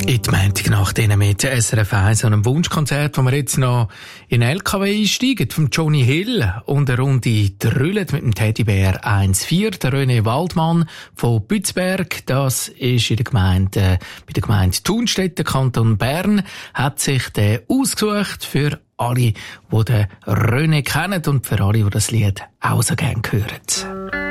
In die Montagnacht mit SRF 1 an einem Wunschkonzert, wo wir jetzt noch in LKW einsteigen, von Johnny Hill und eine Runde drüllen mit dem Teddybär 1,4. Der René Waldmann von Bützberg, das ist in der Gemeinde, bei der Gemeinde Thunstetten, Kanton Bern, hat sich den ausgesucht für alle, die den René kennen und für alle, die das Lied auch so gerne hören.